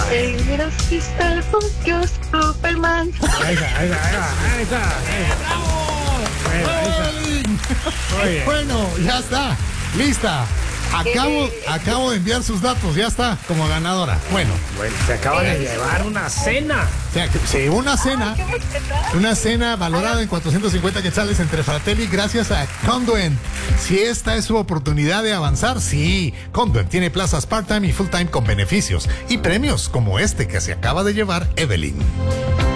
Eres Mr. Tokyo Superman. Ahí está. Muy bien. Bueno, ya está. Lista. Acabo de enviar sus datos. Ya está como ganadora. Bueno, Se acaba de llevar una cena. sí, una cena. ¿Qué tal? Una cena valorada en 450 quetzales entre Fratelli gracias a Conduent. Si esta es su oportunidad de avanzar, sí. Conduent tiene plazas part-time y full-time con beneficios y premios como este que se acaba de llevar Evelyn.